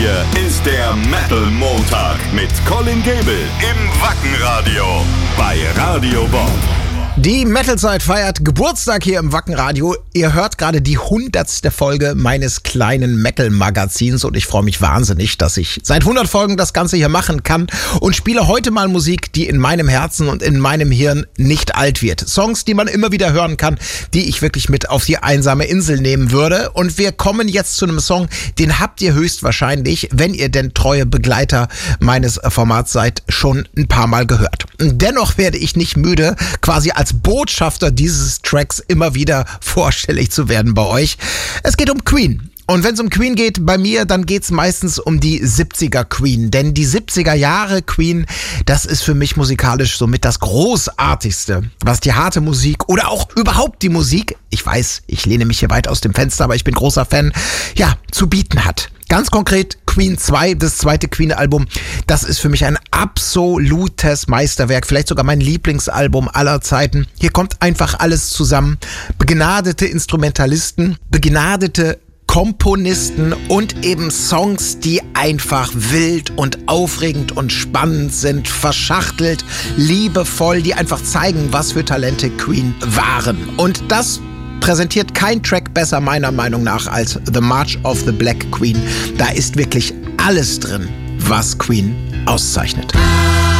hier ist der Metal Montag mit Colin Gable im Wackenradio bei Radio Bob. Die Metal-Zeit feiert Geburtstag hier im Wackenradio. Ihr hört gerade die 100. Folge meines kleinen Metal-Magazins und ich freue mich wahnsinnig, dass ich seit 100 Folgen das Ganze hier machen kann und spiele heute mal Musik, die in meinem Herzen und in meinem Hirn nicht alt wird. Songs, die man immer wieder hören kann, die ich wirklich mit auf die einsame Insel nehmen würde. Und wir kommen jetzt zu einem Song, den habt ihr höchstwahrscheinlich, wenn ihr denn treue Begleiter meines Formats seid, schon ein paar Mal gehört. Dennoch werde ich nicht müde, quasi als Botschafter dieses Tracks immer wieder vorstellig zu werden bei euch. Es geht um Queen. Und wenn es um Queen geht, bei mir, dann geht's meistens um die 70er Queen. Denn die 70er Jahre Queen, das ist für mich musikalisch somit das Großartigste, was die harte Musik oder auch überhaupt die Musik, ich weiß, ich lehne mich hier weit aus dem Fenster, aber ich bin großer Fan, ja, zu bieten hat. Ganz konkret Queen 2, das zweite Queen-Album, das ist für mich ein absolutes Meisterwerk, vielleicht sogar mein Lieblingsalbum aller Zeiten. Hier kommt einfach alles zusammen. Begnadete Instrumentalisten, begnadete Komponisten und eben Songs, die einfach wild und aufregend und spannend sind, verschachtelt, liebevoll, die einfach zeigen, was für Talente Queen waren. Und das präsentiert kein Track besser meiner Meinung nach als The March of the Black Queen. Da ist wirklich alles drin, was Queen auszeichnet.